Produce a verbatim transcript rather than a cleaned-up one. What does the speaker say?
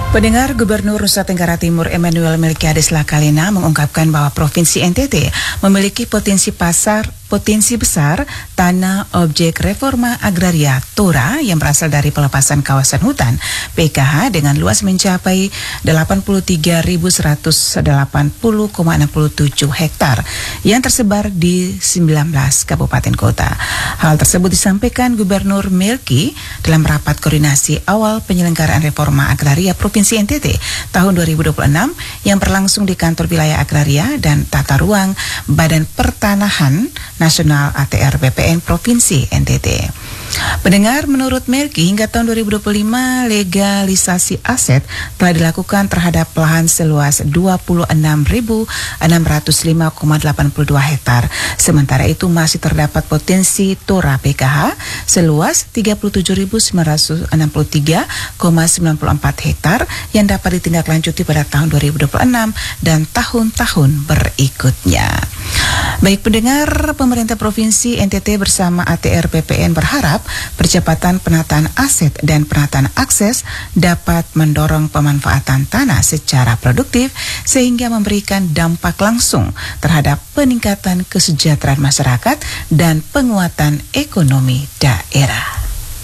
Pendengar, Gubernur Nusa Tenggara Timur Emmanuel Melkiades Lakalina mengungkapkan bahwa Provinsi N T T memiliki potensi pasar potensi besar tanah objek reforma agraria Tora yang berasal dari pelepasan kawasan hutan P K H dengan luas mencapai delapan puluh tiga ribu seratus delapan puluh koma enam tujuh hektar yang tersebar di sembilan belas kabupaten kota. Hal tersebut disampaikan Gubernur Melki dalam rapat koordinasi awal penyelenggaraan reforma agraria Provinsi N T T tahun dua ribu dua puluh enam yang berlangsung di Kantor Wilayah Agraria dan Tata Ruang Badan Pertanahan Nasional A T R B P N Provinsi N T T. Pendengar, menurut Melki hingga tahun dua ribu dua puluh lima legalisasi aset telah dilakukan terhadap lahan seluas dua puluh enam ribu enam ratus lima koma delapan dua hektar. Sementara itu masih terdapat potensi Tora P K H seluas tiga puluh tujuh ribu sembilan ratus enam puluh tiga koma sembilan empat hektar yang dapat ditindaklanjuti pada tahun dua ribu dua puluh enam dan tahun-tahun berikutnya. Baik pendengar, pemerintah Provinsi N T T bersama A T R B P N berharap percepatan penataan aset dan penataan akses dapat mendorong pemanfaatan tanah secara produktif sehingga memberikan dampak langsung terhadap peningkatan kesejahteraan masyarakat dan penguatan ekonomi daerah.